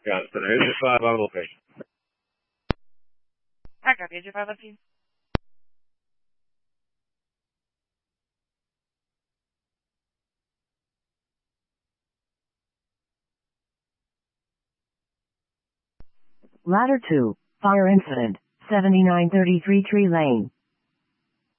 Yeah, so here's your 5 location. I copy. Here's your 5 Ladder 2, fire incident, 7933 Tree Lane.